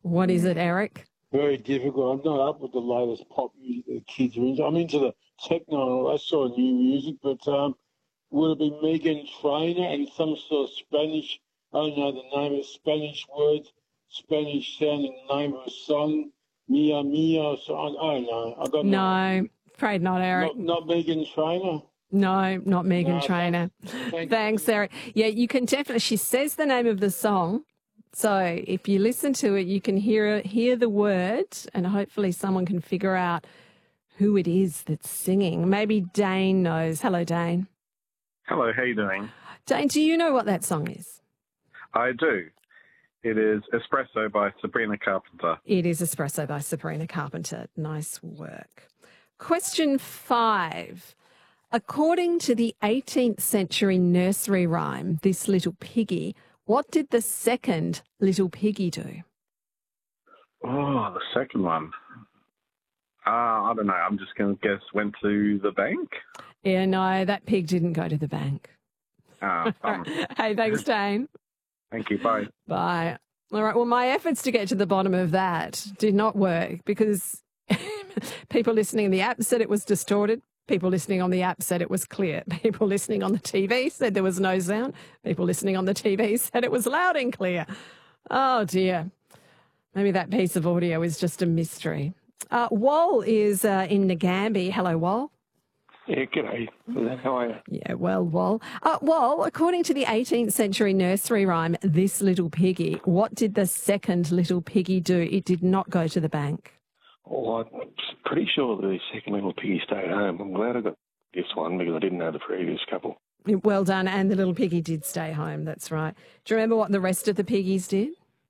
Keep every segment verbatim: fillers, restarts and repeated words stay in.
What is it, Eric? Very difficult. I'm not up with the latest pop music that the kids are into. I'm into the techno, that sort of new music, but um, would it be Megan Trainor and some sort of Spanish, I don't know the name of Spanish words, Spanish sounding name of a song, Mia Mia or so, I don't know. I got no, no, afraid not, Eric. Not, not Megan Trainor? No, not Megan No, Trainor. thanks, Thanks, Eric. Yeah, you can definitely, she says the name of the song. So if you listen to it, you can hear hear the words and hopefully someone can figure out who it is that's singing. Maybe Dane knows. Hello, Dane. Hello, how you doing? Dane, do you know what that song is? I do. It is Espresso by Sabrina Carpenter. It is Espresso by Sabrina Carpenter. Nice work. Question five. According to the eighteenth century nursery rhyme, This Little Piggy, what did the second little piggy do? Oh, the second one. Uh, I don't know. I'm just going to guess went to the bank. Yeah, no, that pig didn't go to the bank. Ah, um, Hey, thanks, Dane. Thank you. Bye. Bye. All right, well, my efforts to get to the bottom of that did not work because people listening in the app said it was distorted. People listening on the app said it was clear. People listening on the T V said there was no sound. People listening on the T V said it was loud and clear. Oh, dear. Maybe that piece of audio is just a mystery. Uh, Wal is uh, in Nagambie. Hello, Wal. Yeah, g'day. How are you? Yeah, well, Wal. Uh, Wal, according to the eighteenth century nursery rhyme, This Little Piggy, what did the second little piggy do? It did not go to the bank. Oh, I'm pretty sure the second little piggy stayed home. I'm glad I got this one because I didn't know the previous couple. Well done, and the little piggy did stay home, that's right. Do you remember what the rest of the piggies did?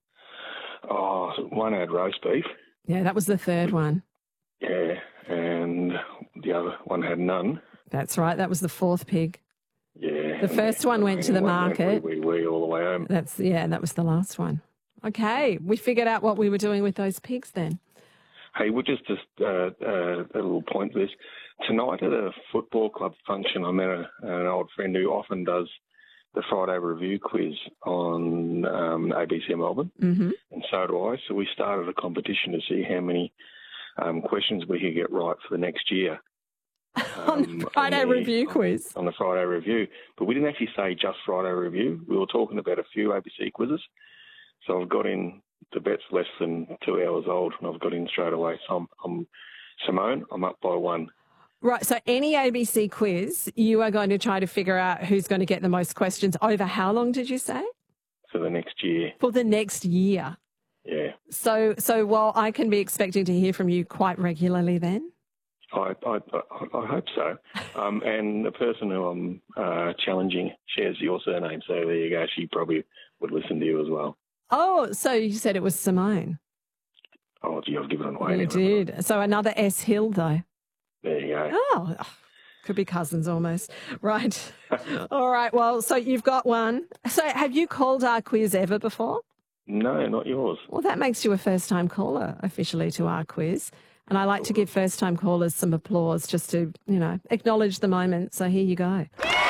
Oh, one had roast beef. Yeah, that was the third one. Yeah, and the other one had none. That's right, that was the fourth pig. Yeah. The first one went to the market. Wee, wee, wee, all the way home. That's, yeah, that was the last one. Okay, we figured out what we were doing with those pigs then. Hey, we're just just uh, uh, a little point to this. Tonight at a football club function, I met a, an old friend who often does the Friday Review quiz on um, A B C Melbourne, mm-hmm. and so do I. So we started a competition to see how many um, questions we could get right for the next year. Um, on the Friday on the, Review quiz? On the Friday Review. But we didn't actually say just Friday Review. We were talking about a few A B C quizzes. So I've got in... The bet's less than two hours old, and I've got in straight away. So I'm, I'm Simone, I'm up by one. Right, so any A B C quiz, you are going to try to figure out who's going to get the most questions over how long did you say? For the next year. For the next year. Yeah. So, so well, I can be expecting to hear from you quite regularly then? I, I, I, I hope so. Um, and the person who I'm uh, challenging shares your surname, so there you go. She probably would listen to you as well. Oh, so you said it was Simone. Oh, gee, I've given it away. You did. So another S. Hill, though. There you go. Oh, could be cousins almost. Right. All right. Well, so you've got one. So have you called our quiz ever before? No, not yours. Well, that makes you a first-time caller officially to our quiz. And I like to give first-time callers some applause just to, you know, acknowledge the moment. So here you go.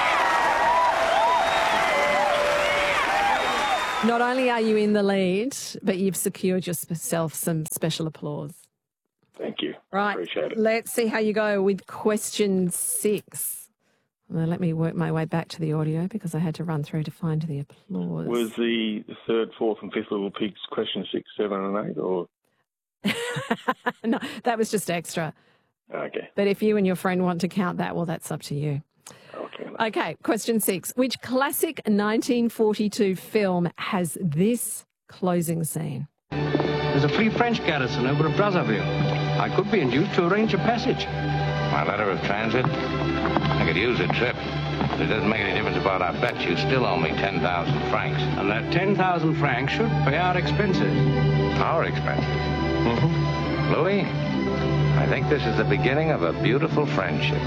Not only are you in the lead, but you've secured yourself some special applause. Thank you. Right. Appreciate it. Let's see how you go with question six. Well, let me work my way back to the audio because I had to run through to find the applause. Was the third, fourth and fifth little pigs question six, seven and eight or? No, that was just extra. Okay. But if you and your friend want to count that, well, that's up to you. Okay. Okay, question six. Which classic nineteen forty-two film has this closing scene? There's a free French garrison over at Brazzaville. I could be induced to arrange a passage. My letter of transit? I could use a trip. But it doesn't make any difference about our bet. You still owe me ten thousand francs. And that ten thousand francs should pay our expenses. Our expenses? Mm-hmm. Louis, I think this is the beginning of a beautiful friendship.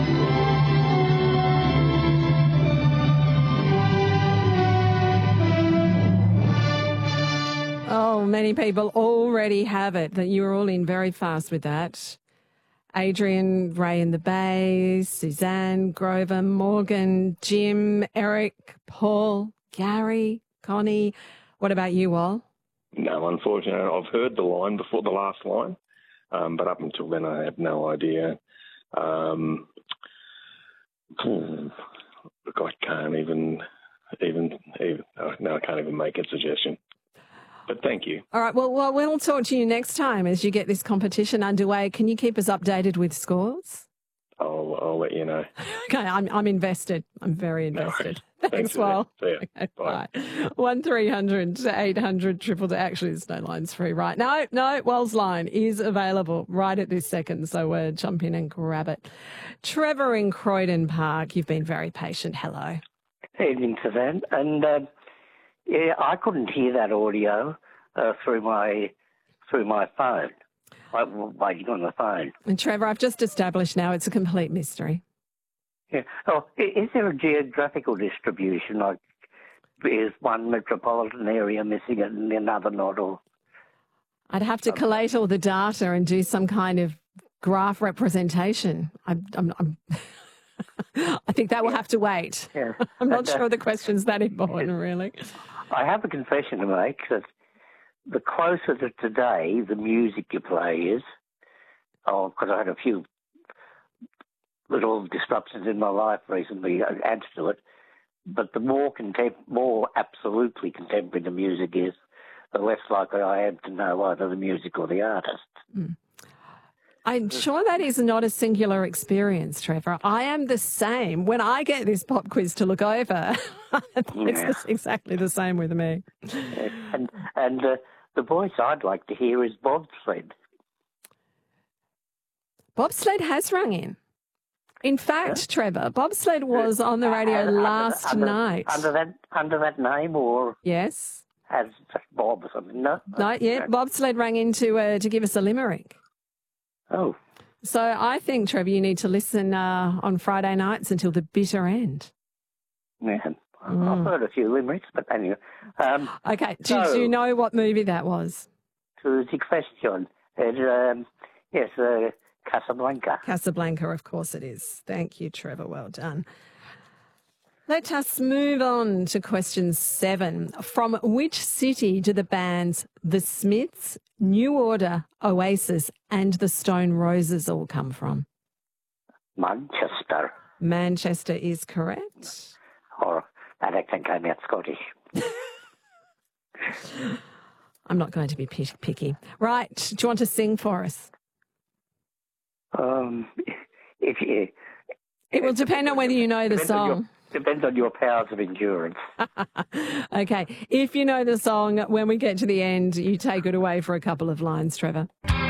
Oh, many people already have it, that you were all in very fast with that. Adrian, Ray in the Bay, Suzanne, Grover, Morgan, Jim, Eric, Paul, Gary, Connie. What about you all? No, unfortunately, I've heard the line before, the last line, um, but up until then, I had no idea. Um, look, I can't even, even, even, no, I can't even make a suggestion. But thank you. All right. Well, well, we'll talk to you next time as you get this competition underway. Can you keep us updated with scores? I'll, I'll let you know. Okay, I'm I'm invested. I'm very invested. No, Thanks, thanks, Wal. See ya. Okay, Bye. bye. One three hundred eight hundred triple two. Actually, there's no lines free right. No, no, Wal's line is available right at this second, so uh, jump in and grab it. Trevor in Croydon Park, you've been very patient. Hello. Evening to that. And uh, yeah, I couldn't hear that audio uh, through my through my phone. I was waiting on the phone. And Trevor, I've just established now it's a complete mystery. Yeah. Oh, i- is there a geographical distribution? Like, is one metropolitan area missing it and another not? Or I'd have to collate all the data and do some kind of graph representation. I'm, I'm, I'm I think that will have to wait. yeah. I'm not And, uh, sure the question's that important, really. I have a confession to make that the closer to today the music you play is, oh, because I had a few little disruptions in my life recently adds to it, but the more contem- more absolutely contemporary the music is, the less likely I am to know either the music or the artist. Mm. I'm sure that is not a singular experience, Trevor. I am the same. When I get this pop quiz to look over, it's Yeah. the- exactly the same with me. Yeah. And and uh, the voice I'd like to hear is bobsled. Bobsled has rung in. In fact, Trevor, Bobsled was on the radio Uh, under- last under, night. Under that under that name, or Yes. as just Bob or something? No, Not yet. Bobsled rang in to, uh, to give us a limerick. Oh, So I think, Trevor, you need to listen uh, on Friday nights until the bitter end. man, Mm. I've heard a few limericks, but anyway. Um, Okay. Do, So- do you know what movie that was? to the question, it, um, yes, uh, Casablanca. Casablanca, of course it is. Thank you, Trevor. Well done. Let us move on to question seven. From which city do the bands The Smiths, New Order, Oasis and the Stone Roses all come from? Manchester, Manchester is correct. or that accent came out Scottish. I'm not going to be pick- picky. Right. Do you want to sing for us? Um, if you, It will depend on whether you know the depends on your- song. Depends on your powers of endurance. Okay. If you know the song, when we get to the end, you take it away for a couple of lines, Trevor.